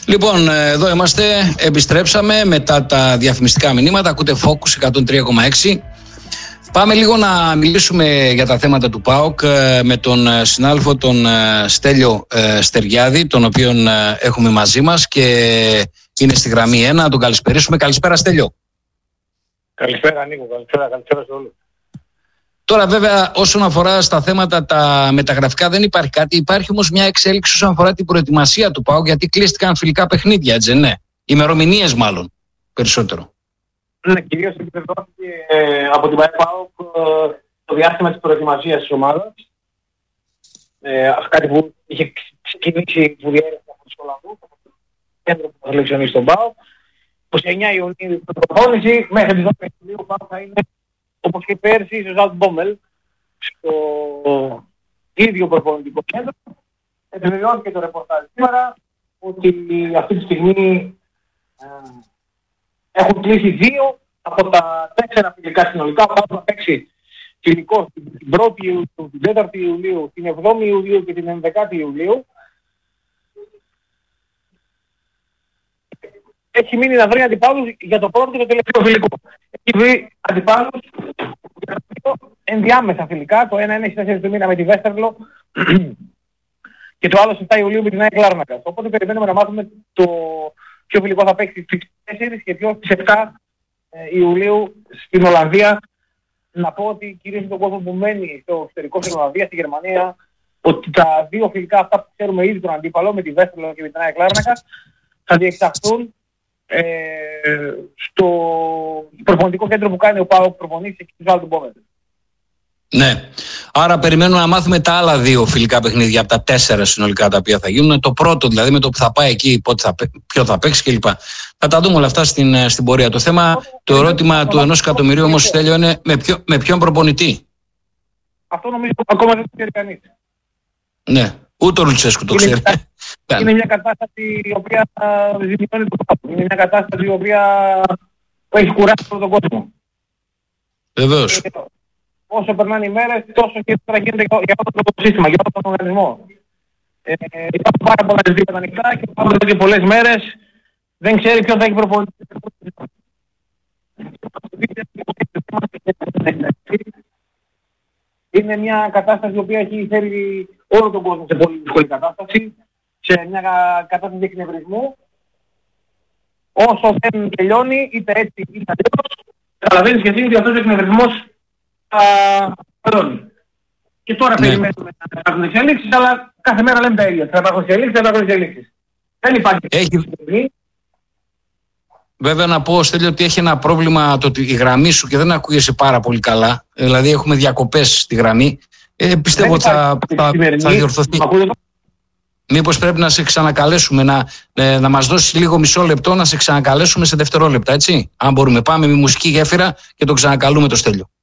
Λοιπόν, εδώ είμαστε, επιστρέψαμε μετά τα διαφημιστικά μηνύματα. Ακούτε Focus 103,6. Πάμε λίγο να μιλήσουμε για τα θέματα του ΠΑΟΚ με τον συνάδελφο τον Στέλιο Στεριάδη, τον οποίον έχουμε μαζί μας και είναι στη γραμμή 1. Να τον καλησπερίσουμε. Καλησπέρα, Στέλιο. Καλησπέρα, Νίκο. Καλησπέρα σε όλους. Τώρα, βέβαια, όσον αφορά στα θέματα τα μεταγραφικά, δεν υπάρχει κάτι. Υπάρχει όμως μια εξέλιξη όσον αφορά την προετοιμασία του ΠΑΟΚ, γιατί κλείστηκαν φιλικά παιχνίδια, έτσι, ναι. Ημερομηνίες, μάλλον περισσότερο. Ναι, κυρίως επιβεβαιώθηκε από την ΠΑΟΚ το διάστημα της προετοιμασίας της ομάδας. Κάτι που είχε ξεκινήσει που διέρευσε από τους Ολλανδούς, από το κέντρο που θα σελεξιονίσει τον ΠΑΟΚ. 29 Ιουνίου η προπόνηση, μέχρι τις 12 Ιουλίου ο ΠΑΟΚ θα είναι, όπως και πέρσι, στο Ζαλτ Μπόμελ, στο ίδιο προπονητικό κέντρο. Επιβεβαιώθηκε το ρεπορτάζ σήμερα ότι αυτή τη στιγμή έχουν κλείσει 2 από τα 4 φιλικά συνολικά. Ο ΠΑΟΚ θα παίξει φιλικό την 1η Ιουλίου, την 4η Ιουλίου, την 7η Ιουλίου και την 11η Ιουλίου. Έχει μείνει να βρει αντιπάλους για το πρώτο και το τελευταίο φιλικό. Έχει βρει αντιπάλους για το ενδιάμεσα φιλικά. Το ένα είναι στις 4 του μήνα με τη Βέστερλο και το άλλο στις 7 Ιουλίου με την ΑΕΚ Λάρνακα. Οπότε περιμένουμε να μάθουμε το ποιο φιλικό θα παίξει στις 4 και ποιο στις 7 Ιουλίου στην Ολλανδία. Να πω ότι κυρίως τον κόσμο που μένει στο εξωτερικό, στην Ολλανδία, στη Γερμανία, ότι τα δύο φιλικά αυτά που ξέρουμε ήδη τον αντίπαλο με τη Βέστερλο και με την ΑΕΚ Λάρνακα θα διεξαχθούν στο προπονητικό κέντρο που κάνει ο ΠΑΟΚ προπονήσεις εκεί στο Ζαλτ Μπόμελ. Ναι. Άρα περιμένουμε να μάθουμε τα άλλα 2 φιλικά παιχνίδια από τα 4 συνολικά τα οποία θα γίνουν. Το πρώτο δηλαδή με το που θα πάει εκεί, ποιο θα παίξει κλπ. Θα τα δούμε όλα αυτά στην πορεία. Το θέμα, το ερώτημα του 1 εκατομμυρίου όμως, Στέλιο, είναι με ποιον προπονητή. Αυτό νομίζω ακόμα δεν το ξέρει κανείς. Ναι. Ούτε ο Λουτσέσκου το ξέρει. Είναι μια κατάσταση η οποία ζημιώνει το ΠΑΟΚ. Είναι μια κατάσταση η οποία έχει κουράσει τον κόσμο. Βεβαίως. Όσο περνάνε οι μέρες, τόσο και τώρα γίνεται για όλο το σύστημα, για όλο τον οργανισμό. Υπάρχουν πάρα πολλά ζητήματα ανοιχτά και υπάρχουν και πολλές μέρες. Δεν ξέρει ποιο θα έχει προπονητή. Είναι μια κατάσταση η οποία έχει φέρει όλο τον κόσμο σε πολύ δύσκολη κατάσταση, σε μια κατάσταση εκνευρισμού. Όσο δεν τελειώνει, είτε έτσι είτε αλλιώς, καταλαβαίνεις και εσύ ότι αυτός ο εκνευρισμός τελειώνει. Και τώρα περιμένουμε να υπάρχουν εξελίξεις, αλλά κάθε μέρα λέμε τα ίδια. Θα υπάρχουν εξελίξεις. Δεν υπάρχει. Βέβαια να πω, Στέλιο, ότι έχει ένα πρόβλημα το ότι η γραμμή σου και δεν ακούγεσαι πάρα πολύ καλά. Δηλαδή έχουμε διακοπές στη γραμμή. Πιστεύω ότι θα διορθωθεί. Μήπως πρέπει να σε ξανακαλέσουμε, να μας δώσεις λίγο μισό λεπτό να σε ξανακαλέσουμε σε δευτερόλεπτα, έτσι. Αν μπορούμε, πάμε με μουσική γέφυρα και το ξανακαλούμε το Στέλιο.